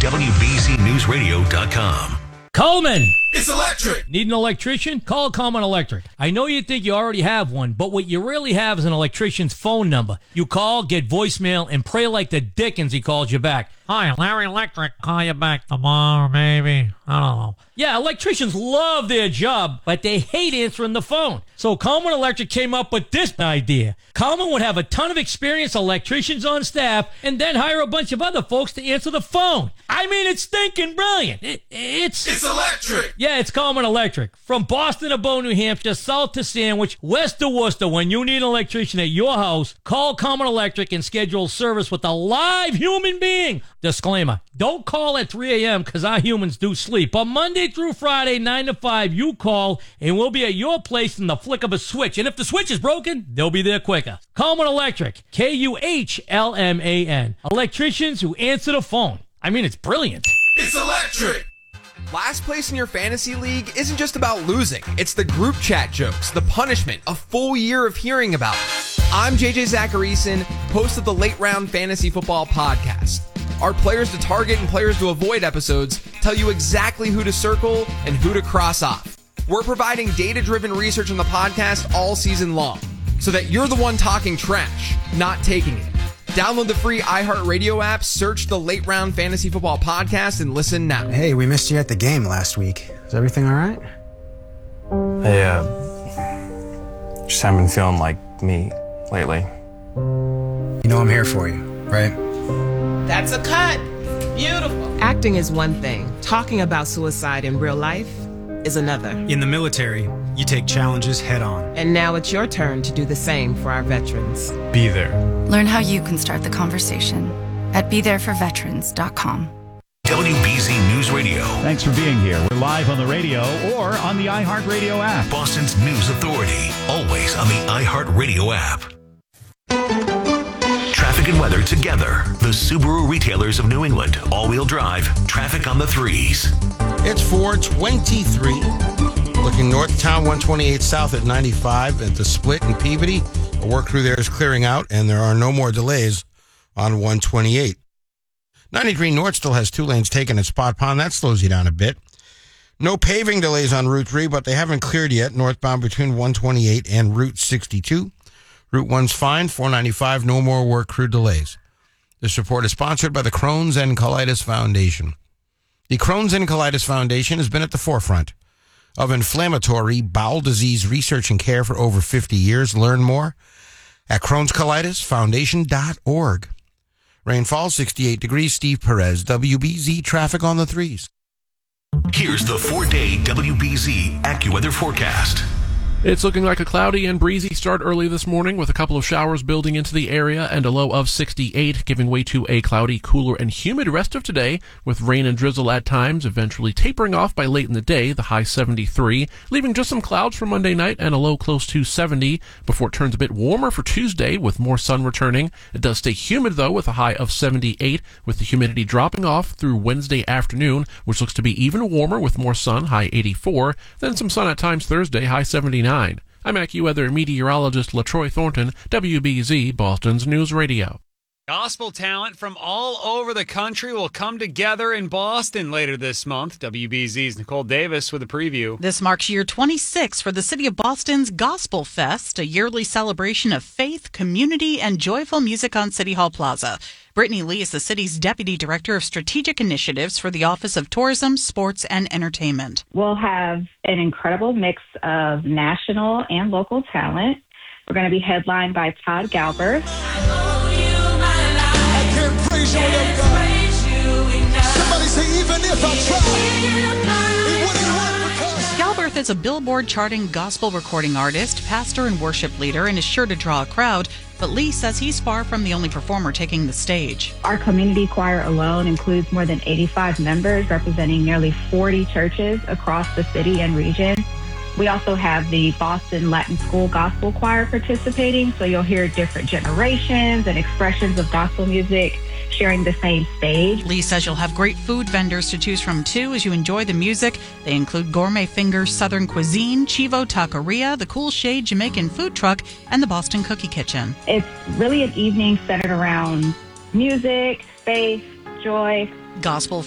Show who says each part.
Speaker 1: WBZNewsRadio.com.
Speaker 2: Coleman!
Speaker 3: It's electric!
Speaker 2: Need an electrician? Call Coleman Electric. I know you think you already have one, but what you really have is an electrician's phone number. You call, get voicemail, and pray like the dickens he calls you back. Hi, Larry Electric. Call you back tomorrow, maybe. I don't know. Yeah, electricians love their job, but they hate answering the phone. So Coleman Electric came up with this idea. Coleman would have a ton of experienced electricians on staff and then hire a bunch of other folks to answer the phone. I mean, it's stinking brilliant. It's
Speaker 3: electric!
Speaker 2: Yeah, it's Coleman Electric. From Boston to Bow, New Hampshire, south to Sandwich, west to Worcester, when you need an electrician at your house, call Coleman Electric and schedule service with a live human being. Disclaimer, don't call at 3 a.m. because our humans do sleep. But Monday through Friday, 9 to 5, you call and we'll be at your place in the flick of a switch. And if the switch is broken, they'll be there quicker. Coleman Electric, Kuhlman. Electricians who answer the phone. I mean, it's brilliant.
Speaker 3: It's electric!
Speaker 4: Last place in your fantasy league isn't just about losing. It's the group chat jokes, the punishment, a full year of hearing about it. I'm JJ Zacharyson, host of the Late Round Fantasy Football Podcast. Our players to target and players to avoid episodes tell you exactly who to circle and who to cross off. We're providing data-driven research on the podcast all season long, so that you're the one talking trash, not taking it. Download the free iHeartRadio app, search the Late Round Fantasy Football Podcast, and listen now.
Speaker 5: Hey, we missed you at the game last week. Is everything all right?
Speaker 6: I just haven't been feeling like me lately.
Speaker 5: You know I'm here for you, right?
Speaker 7: That's a cut. Beautiful.
Speaker 8: Acting is one thing. Talking about suicide in real life is another.
Speaker 9: In the military, you take challenges head on.
Speaker 8: And now it's your turn to do the same for our veterans.
Speaker 9: Be there.
Speaker 10: Learn how you can start the conversation at BeThereForVeterans.com.
Speaker 1: WBZ News Radio.
Speaker 11: Thanks for being here. We're live on the radio or on the iHeartRadio app.
Speaker 1: Boston's News Authority. Always on the iHeartRadio app. Traffic and weather together. The Subaru retailers of New England. All-wheel drive. Traffic on the threes.
Speaker 12: It's 4:23. Looking north, town 128 south at 95 at the split in Peabody. A work crew there is clearing out, and there are no more delays on 128. 93 north still has 2 lanes taken at Spot Pond. That slows you down a bit. No paving delays on Route 3, but they haven't cleared yet northbound between 128 and Route 62. Route 1's fine, 495, no more work crew delays. This report is sponsored by the Crohn's and Colitis Foundation. The Crohn's and Colitis Foundation has been at the forefront of inflammatory bowel disease research and care for over 50 years. Learn more at Crohn'sColitisFoundation.org. Rainfall 68 degrees. Steve Perez, WBZ traffic on the threes.
Speaker 1: Here's the 4-day WBZ AccuWeather forecast.
Speaker 13: It's looking like a cloudy and breezy start early this morning with a couple of showers building into the area and a low of 68, giving way to a cloudy, cooler, and humid rest of today with rain and drizzle at times, eventually tapering off by late in the day, the high 73, leaving just some clouds for Monday night and a low close to 70 before it turns a bit warmer for Tuesday with more sun returning. It does stay humid, though, with a high of 78, with the humidity dropping off through Wednesday afternoon, which looks to be even warmer with more sun, high 84, then some sun at times Thursday, high 79. I'm AccuWeather meteorologist LaTroy Thornton, WBZ, Boston's News Radio.
Speaker 14: Gospel talent from all over the country will come together in Boston later this month. WBZ's Nicole Davis with a preview.
Speaker 15: This marks year 26 for the City of Boston's Gospel Fest, a yearly celebration of faith, community, and joyful music on City Hall Plaza. Brittany Lee is the city's Deputy Director of Strategic Initiatives for the Office of Tourism, Sports, and Entertainment.
Speaker 16: We'll have an incredible mix of national and local talent. We're going to be headlined by Todd Galbraith.
Speaker 3: Praise you enough, God. Somebody say, even if I tried, it wouldn't work because...
Speaker 15: Galbraith is a Billboard charting gospel recording artist, pastor, and worship leader, and is sure to draw a crowd. But Lee says he's far from the only performer taking the stage.
Speaker 16: Our community choir alone includes more than 85 members representing nearly 40 churches across the city and region. We also have the Boston Latin School Gospel Choir participating, so you'll hear different generations and expressions of gospel music sharing the same stage.
Speaker 15: Lee says you'll have great food vendors to choose from, too, as you enjoy the music. They include Gourmet Fingers Southern Cuisine, Chivo Taqueria, the Cool Shade Jamaican Food Truck, and the Boston Cookie Kitchen.
Speaker 16: It's really an evening centered around music, faith, joy.
Speaker 15: Gospel